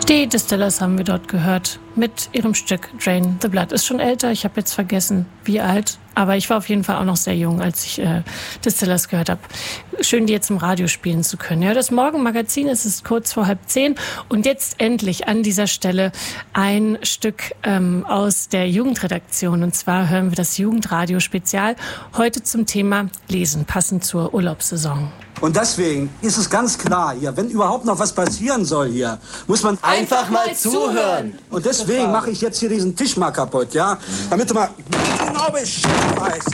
Die Distillers haben wir dort gehört mit ihrem Stück Drain the Blood. Ist schon älter, ich habe jetzt vergessen, wie alt. Aber ich war auf jeden Fall auch noch sehr jung, als ich Distillers gehört habe. Schön, die jetzt im Radio spielen zu können. Ja, das Morgenmagazin, es ist kurz vor 9:30. Und jetzt endlich an dieser Stelle ein Stück aus der Jugendredaktion. Und zwar hören wir das Jugendradio-Spezial heute zum Thema Lesen, passend zur Urlaubssaison. Und deswegen ist es ganz klar hier, wenn überhaupt noch was passieren soll hier, muss man einfach mal zuhören. Und deswegen mache ich jetzt hier diesen Tisch mal kaputt, ja? Damit du mal genau Bescheid weißt.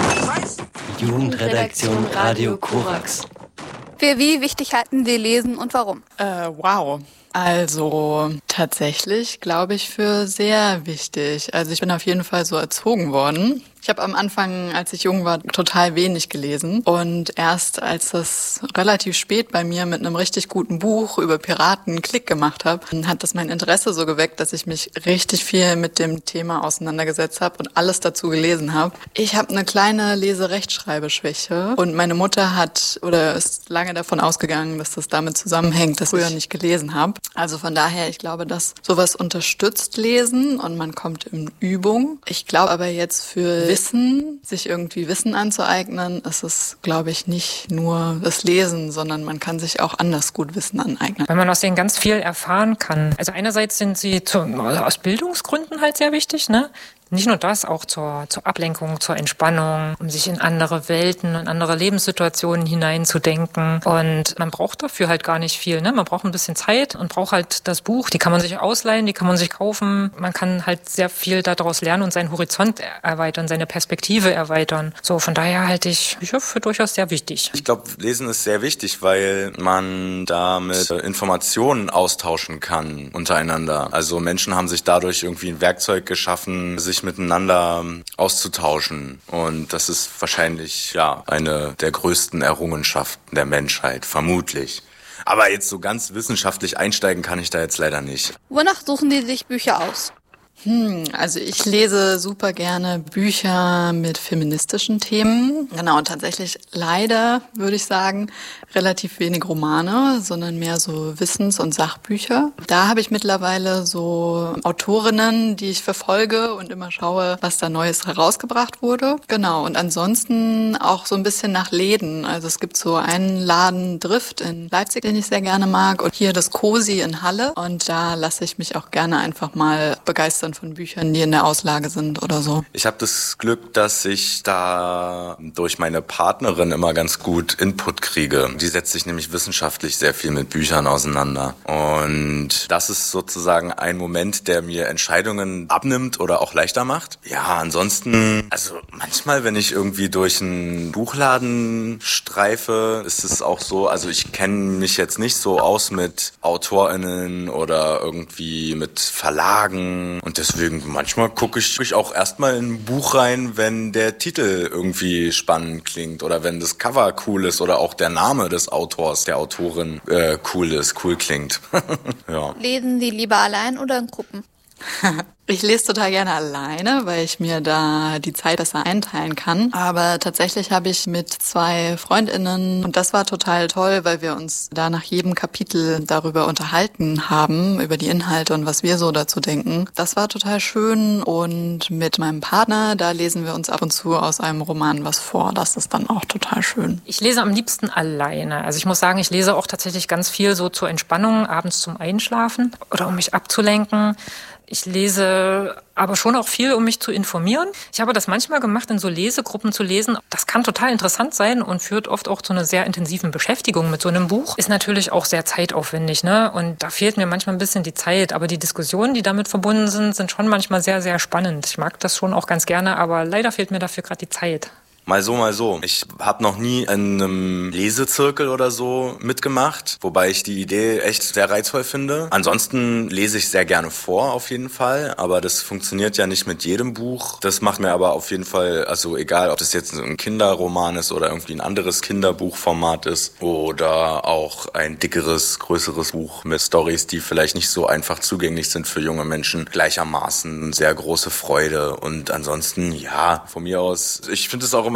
Jugendredaktion Radio Korax. Für wie wichtig halten Sie Lesen und warum? Wow. Also tatsächlich glaube ich für sehr wichtig. Also ich bin auf jeden Fall so erzogen worden. Ich habe am Anfang, als ich jung war, total wenig gelesen. Und erst als das relativ spät bei mir mit einem richtig guten Buch über Piraten Klick gemacht habe, hat das mein Interesse so geweckt, dass ich mich richtig viel mit dem Thema auseinandergesetzt habe und alles dazu gelesen habe. Ich habe eine kleine Lese-Rechtschreibeschwäche und meine Mutter ist lange davon ausgegangen, dass das damit zusammenhängt, dass ich früher nicht gelesen habe. Also von daher, ich glaube, dass sowas unterstützt Lesen und man kommt in Übung. Ich glaube aber jetzt für Wissen, sich irgendwie Wissen anzueignen, ist es, glaube ich, nicht nur das Lesen, sondern man kann sich auch anders gut Wissen aneignen. Weil man aus denen ganz viel erfahren kann. Also einerseits sind sie aus Bildungsgründen halt sehr wichtig, ne? Nicht nur das, auch zur Ablenkung, zur Entspannung, um sich in andere Welten und andere Lebenssituationen hineinzudenken. Und man braucht dafür halt gar nicht viel, ne? Man braucht ein bisschen Zeit und braucht halt das Buch. Die kann man sich ausleihen, die kann man sich kaufen. Man kann halt sehr viel daraus lernen und seinen Horizont erweitern, seine Perspektive erweitern. So, von daher halte ich Bücher für durchaus sehr wichtig. Ich glaube, Lesen ist sehr wichtig, weil man damit Informationen austauschen kann untereinander. Also Menschen haben sich dadurch irgendwie ein Werkzeug geschaffen, sich miteinander auszutauschen. Und das ist wahrscheinlich eine der größten Errungenschaften der Menschheit, vermutlich. Aber jetzt so ganz wissenschaftlich einsteigen kann ich da jetzt leider nicht. Wonach suchen Sie sich Bücher aus? Also ich lese super gerne Bücher mit feministischen Themen. Genau, und tatsächlich leider, würde ich sagen, relativ wenig Romane, sondern mehr so Wissens- und Sachbücher. Da habe ich mittlerweile so Autorinnen, die ich verfolge und immer schaue, was da Neues herausgebracht wurde. Genau, und ansonsten auch so ein bisschen nach Läden. Also es gibt so einen Laden, Drift in Leipzig, den ich sehr gerne mag, und hier das Cosi in Halle. Und da lasse ich mich auch gerne einfach mal begeistern von Büchern, die in der Auslage sind oder so. Ich habe das Glück, dass ich da durch meine Partnerin immer ganz gut Input kriege. Die setzt sich nämlich wissenschaftlich sehr viel mit Büchern auseinander. Und das ist sozusagen ein Moment, der mir Entscheidungen abnimmt oder auch leichter macht. Ja, ansonsten, also manchmal, wenn ich irgendwie durch einen Buchladen streife, ist es auch so, also ich kenne mich jetzt nicht so aus mit AutorInnen oder irgendwie mit Verlagen. Und deswegen manchmal gucke ich auch erstmal in ein Buch rein, wenn der Titel irgendwie spannend klingt oder wenn das Cover cool ist oder auch der Name des Autors, der Autorin cool klingt. Ja. Lesen Sie lieber allein oder in Gruppen? Ich lese total gerne alleine, weil ich mir da die Zeit besser einteilen kann. Aber tatsächlich habe ich mit 2 FreundInnen, und das war total toll, weil wir uns da nach jedem Kapitel darüber unterhalten haben, über die Inhalte und was wir so dazu denken. Das war total schön. Und mit meinem Partner, da lesen wir uns ab und zu aus einem Roman was vor. Das ist dann auch total schön. Ich lese am liebsten alleine. Also ich muss sagen, ich lese auch tatsächlich ganz viel so zur Entspannung, abends zum Einschlafen oder um mich abzulenken. Ich lese aber schon auch viel, um mich zu informieren. Ich habe das manchmal gemacht, in so Lesegruppen zu lesen. Das kann total interessant sein und führt oft auch zu einer sehr intensiven Beschäftigung mit so einem Buch. Ist natürlich auch sehr zeitaufwendig, ne? Und da fehlt mir manchmal ein bisschen die Zeit. Aber die Diskussionen, die damit verbunden sind schon manchmal sehr, sehr spannend. Ich mag das schon auch ganz gerne, aber leider fehlt mir dafür gerade die Zeit. Mal so, mal so. Ich habe noch nie in einem Lesezirkel oder so mitgemacht, wobei ich die Idee echt sehr reizvoll finde. Ansonsten lese ich sehr gerne vor, auf jeden Fall, aber das funktioniert ja nicht mit jedem Buch. Das macht mir aber auf jeden Fall, also egal, ob das jetzt ein Kinderroman ist oder irgendwie ein anderes Kinderbuchformat ist oder auch ein dickeres, größeres Buch mit Storys, die vielleicht nicht so einfach zugänglich sind für junge Menschen, gleichermaßen sehr große Freude. Und ansonsten, ja, von mir aus, ich finde es auch immer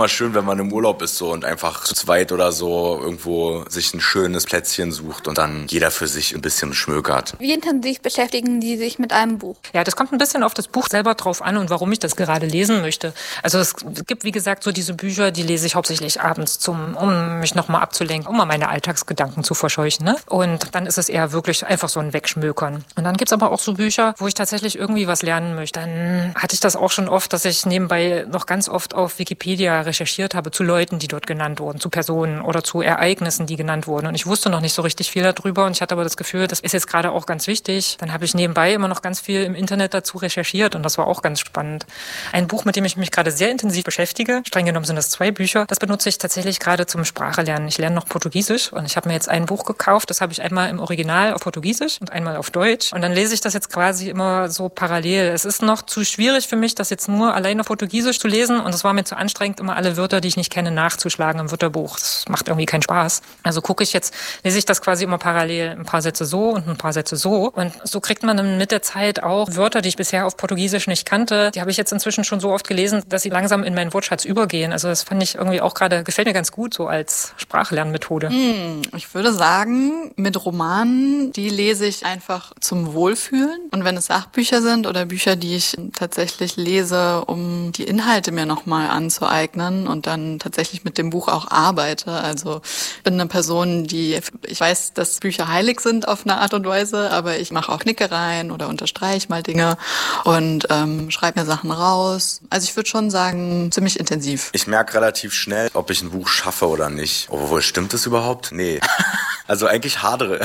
immer schön, wenn man im Urlaub ist so und einfach zu zweit oder so irgendwo sich ein schönes Plätzchen sucht und dann jeder für sich ein bisschen schmökert. Wie intensiv beschäftigen Sie sich mit einem Buch? Ja, das kommt ein bisschen auf das Buch selber drauf an und warum ich das gerade lesen möchte. Also es gibt, wie gesagt, so diese Bücher, die lese ich hauptsächlich abends, um mich nochmal abzulenken, um mal meine Alltagsgedanken zu verscheuchen. Ne? Und dann ist es eher wirklich einfach so ein Wegschmökern. Und dann gibt's aber auch so Bücher, wo ich tatsächlich irgendwie was lernen möchte. Dann hatte ich das auch schon oft, dass ich nebenbei noch ganz oft auf Wikipedia recherchiert habe zu Leuten, die dort genannt wurden, zu Personen oder zu Ereignissen, die genannt wurden. Und ich wusste noch nicht so richtig viel darüber und ich hatte aber das Gefühl, das ist jetzt gerade auch ganz wichtig. Dann habe ich nebenbei immer noch ganz viel im Internet dazu recherchiert und das war auch ganz spannend. Ein Buch, mit dem ich mich gerade sehr intensiv beschäftige, streng genommen sind das 2 Bücher, das benutze ich tatsächlich gerade zum Sprachelernen. Ich lerne noch Portugiesisch und ich habe mir jetzt ein Buch gekauft, das habe ich einmal im Original auf Portugiesisch und einmal auf Deutsch und dann lese ich das jetzt quasi immer so parallel. Es ist noch zu schwierig für mich, das jetzt nur allein auf Portugiesisch zu lesen und es war mir zu anstrengend, immer alle Wörter, die ich nicht kenne, nachzuschlagen im Wörterbuch. Das macht irgendwie keinen Spaß. Also lese ich das quasi immer parallel, ein paar Sätze so und ein paar Sätze so und so kriegt man dann mit der Zeit auch Wörter, die ich bisher auf Portugiesisch nicht kannte. Die habe ich jetzt inzwischen schon so oft gelesen, dass sie langsam in meinen Wortschatz übergehen. Also das fand ich irgendwie auch gerade, gefällt mir ganz gut so als Sprachlernmethode. Ich würde sagen, mit Romanen, die lese ich einfach zum Wohlfühlen. Und wenn es Sachbücher sind oder Bücher, die ich tatsächlich lese, um die Inhalte mir nochmal anzueignen und dann tatsächlich mit dem Buch auch arbeite. Also ich bin eine Person, ich weiß, dass Bücher heilig sind auf eine Art und Weise, aber ich mache auch Knickereien oder unterstreiche mal Dinge und schreibe mir Sachen raus. Also ich würde schon sagen, ziemlich intensiv. Ich merke relativ schnell, ob ich ein Buch schaffe oder nicht. Obwohl, stimmt das überhaupt? Nee. Also eigentlich hadere.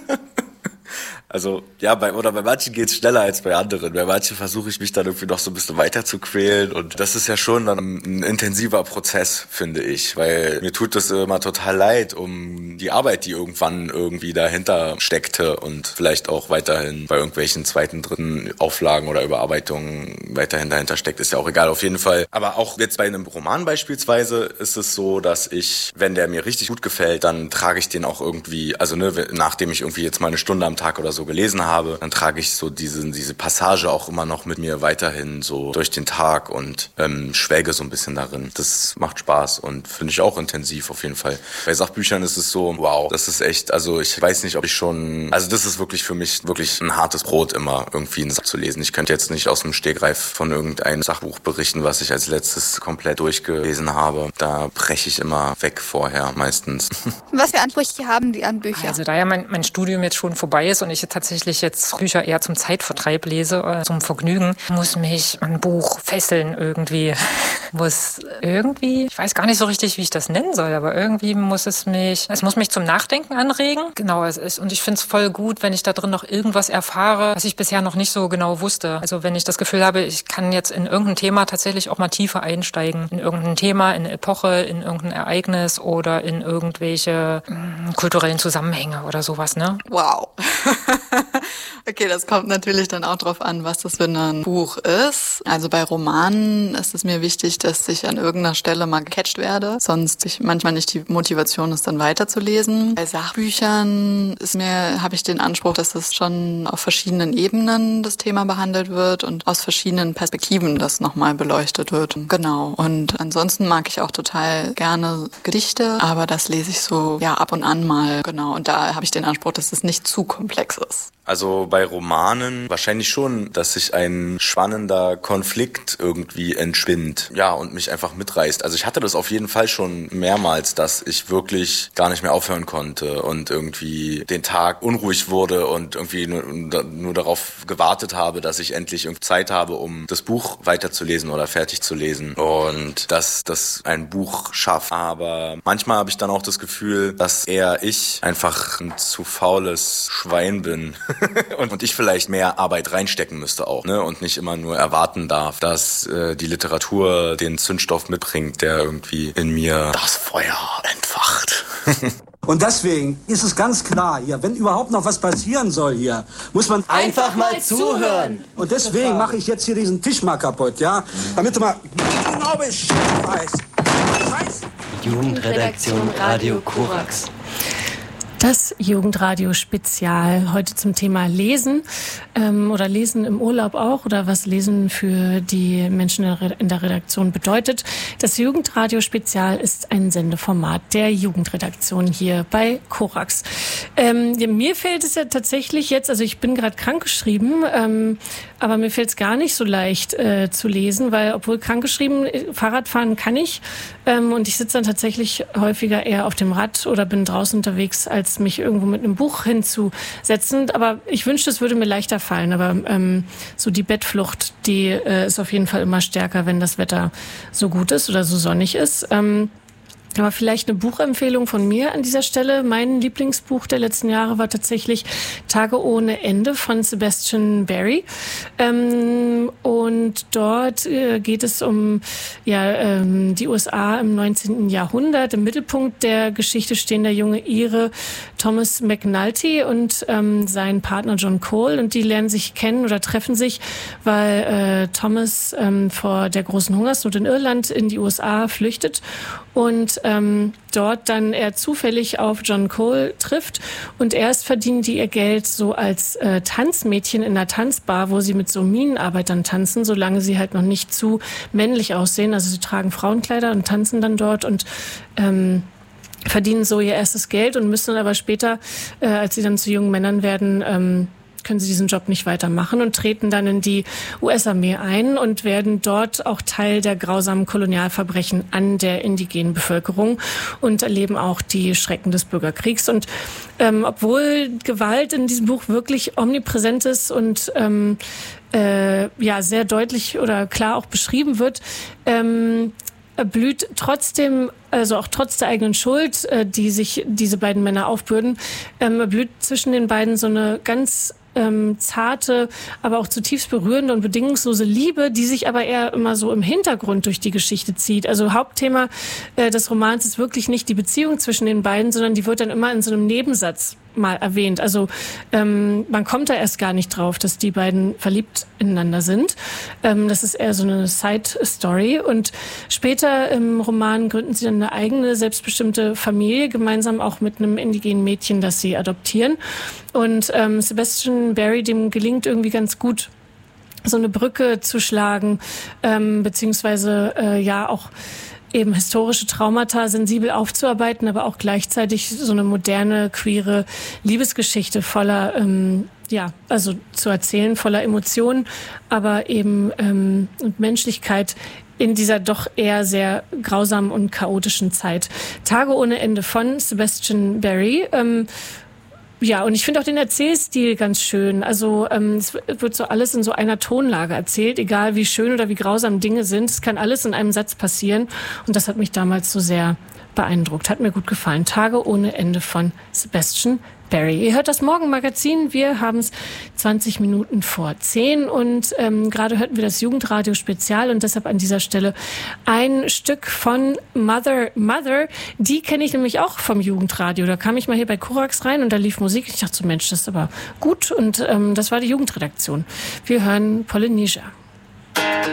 Also, ja, bei manchen geht's schneller als bei anderen. Bei manchen versuche ich mich dann irgendwie noch so ein bisschen weiter zu quälen. Und das ist ja schon dann ein intensiver Prozess, finde ich. Weil mir tut das immer total leid um die Arbeit, die irgendwann irgendwie dahinter steckte und vielleicht auch weiterhin bei irgendwelchen 2., 3. Auflagen oder Überarbeitungen weiterhin dahinter steckt. Ist ja auch egal, auf jeden Fall. Aber auch jetzt bei einem Roman beispielsweise ist es so, dass ich, wenn der mir richtig gut gefällt, dann trage ich den auch irgendwie, also nachdem ich irgendwie jetzt mal eine Stunde am Tag oder so gelesen habe, dann trage ich so diese Passage auch immer noch mit mir weiterhin so durch den Tag und schwelge so ein bisschen darin. Das macht Spaß und finde ich auch intensiv auf jeden Fall. Bei Sachbüchern ist es so, wow, das ist echt, also ich weiß nicht, ob ich schon, also das ist wirklich für mich wirklich ein hartes Brot immer irgendwie ein Sach zu lesen. Ich könnte jetzt nicht aus dem Stegreif von irgendeinem Sachbuch berichten, was ich als letztes komplett durchgelesen habe. Da breche ich immer weg vorher meistens. Was für Ansprüche haben Sie an Bücher? Also da ja mein Studium jetzt schon vorbei ist und ich tatsächlich jetzt Bücher eher zum Zeitvertreib lese, zum Vergnügen, muss mich ein Buch fesseln irgendwie. Ich weiß gar nicht so richtig, wie ich das nennen soll, aber irgendwie muss es mich zum Nachdenken anregen. Genau, und ich finde es voll gut, wenn ich da drin noch irgendwas erfahre, was ich bisher noch nicht so genau wusste. Also wenn ich das Gefühl habe, ich kann jetzt in irgendein Thema tatsächlich auch mal tiefer einsteigen. In irgendein Thema, in eine Epoche, in irgendein Ereignis oder in irgendwelche kulturellen Zusammenhänge oder sowas, ne? Wow. Okay, das kommt natürlich dann auch drauf an, was das für ein Buch ist. Also bei Romanen ist es mir wichtig, dass ich an irgendeiner Stelle mal gecatcht werde, sonst ich manchmal nicht die Motivation ist, dann weiterzulesen. Bei Sachbüchern habe ich den Anspruch, dass das schon auf verschiedenen Ebenen das Thema behandelt wird und aus verschiedenen Perspektiven das nochmal beleuchtet wird. Genau. Und ansonsten mag ich auch total gerne Gedichte, aber das lese ich so ab und an mal. Genau. Und da habe ich den Anspruch, dass es nicht zu komplex ist. Also bei Romanen wahrscheinlich schon, dass sich ein spannender Konflikt irgendwie entspinnt, und mich einfach mitreißt. Also ich hatte das auf jeden Fall schon mehrmals, dass ich wirklich gar nicht mehr aufhören konnte und irgendwie den Tag unruhig wurde und irgendwie nur darauf gewartet habe, dass ich endlich Zeit habe, um das Buch weiterzulesen oder fertig zu lesen und dass das ein Buch schafft. Aber manchmal habe ich dann auch das Gefühl, dass eher ich einfach ein zu faules Schwein bin. Und ich vielleicht mehr Arbeit reinstecken müsste auch, ne? Und nicht immer nur erwarten darf, dass die Literatur den Zündstoff mitbringt, der irgendwie in mir das Feuer entfacht. Und deswegen ist es ganz klar hier, wenn überhaupt noch was passieren soll hier, muss man einfach mal zuhören. Und deswegen mache ich jetzt hier diesen Tisch mal kaputt, damit du mal genau Bescheid weißt. Jugendredaktion Radio Korax. Das Jugendradio-Spezial heute zum Thema Lesen oder Lesen im Urlaub auch oder was Lesen für die Menschen in der Redaktion bedeutet. Das Jugendradio-Spezial ist ein Sendeformat der Jugendredaktion hier bei Korax. Mir fällt es ja tatsächlich jetzt, also ich bin gerade krankgeschrieben, aber mir fällt es gar nicht so leicht zu lesen, weil obwohl krankgeschrieben, Fahrradfahren kann ich und ich sitze dann tatsächlich häufiger eher auf dem Rad oder bin draußen unterwegs, als mich irgendwo mit einem Buch hinzusetzen. Aber ich wünschte, es würde mir leichter fallen. Aber so die Bettflucht, die ist auf jeden Fall immer stärker, wenn das Wetter so gut ist oder so sonnig ist. Aber vielleicht eine Buchempfehlung von mir an dieser Stelle. Mein Lieblingsbuch der letzten Jahre war tatsächlich Tage ohne Ende von Sebastian Barry. Und dort geht es um die USA im 19. Jahrhundert. Im Mittelpunkt der Geschichte stehen der junge Ire Thomas McNulty und sein Partner John Cole. Und die lernen sich kennen oder treffen sich, weil Thomas vor der großen Hungersnot in Irland in die USA flüchtet und dort dann er zufällig auf John Cole trifft und erst verdienen die ihr Geld so als Tanzmädchen in einer Tanzbar, wo sie mit so Minenarbeitern tanzen, solange sie halt noch nicht zu männlich aussehen. Also sie tragen Frauenkleider und tanzen dann dort und verdienen so ihr erstes Geld und müssen dann aber später, als sie dann zu jungen Männern werden, können sie diesen Job nicht weitermachen und treten dann in die US-Armee ein und werden dort auch Teil der grausamen Kolonialverbrechen an der indigenen Bevölkerung und erleben auch die Schrecken des Bürgerkriegs. Und obwohl Gewalt in diesem Buch wirklich omnipräsent ist und sehr deutlich oder klar auch beschrieben wird, blüht trotzdem, also auch trotz der eigenen Schuld, die sich diese beiden Männer aufbürden, blüht zwischen den beiden so eine ganz zarte, aber auch zutiefst berührende und bedingungslose Liebe, die sich aber eher immer so im Hintergrund durch die Geschichte zieht. Also Hauptthema des Romans ist wirklich nicht die Beziehung zwischen den beiden, sondern die wird dann immer in so einem Nebensatz mal erwähnt. Also man kommt da erst gar nicht drauf, dass die beiden verliebt ineinander sind. Das ist eher so eine Side-Story. Und später im Roman gründen sie dann eine eigene, selbstbestimmte Familie, gemeinsam auch mit einem indigenen Mädchen, das sie adoptieren. Und Sebastian Barry, dem gelingt irgendwie ganz gut, so eine Brücke zu schlagen, beziehungsweise auch eben historische Traumata sensibel aufzuarbeiten, aber auch gleichzeitig so eine moderne, queere Liebesgeschichte voller, zu erzählen, voller Emotionen, aber eben und Menschlichkeit in dieser doch eher sehr grausamen und chaotischen Zeit. Tage ohne Ende von Sebastian Barry. Und ich finde auch den Erzählstil ganz schön. Also es wird so alles in so einer Tonlage erzählt, egal wie schön oder wie grausam Dinge sind. Es kann alles in einem Satz passieren. Und das hat mich damals so sehr beeindruckt. Hat mir gut gefallen. Tage ohne Ende von Sebastian Barry. Ihr hört das Morgenmagazin. Wir haben es 20 Minuten vor 10 und gerade hörten wir das Jugendradio-Spezial und deshalb an dieser Stelle ein Stück von Mother. Die kenne ich nämlich auch vom Jugendradio. Da kam ich mal hier bei Korax rein und da lief Musik. Ich dachte so, Mensch, das ist aber gut und das war die Jugendredaktion. Wir hören Polynesia.